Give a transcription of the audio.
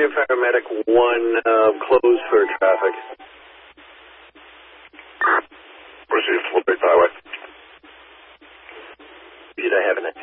Area Paramedic 1, closed for traffic. Received, Flip Highway. Should I have an